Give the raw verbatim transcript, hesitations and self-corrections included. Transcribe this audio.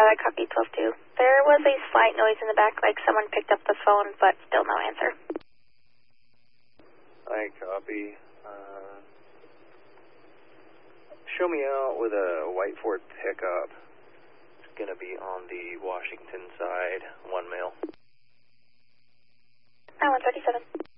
I copy twelve two. There was a slight noise in the back, like someone picked up the phone, but still no answer. I copy. Uh, show me out with a white Ford pickup. It's going to be on the Washington side, one male. I one thirty-seven.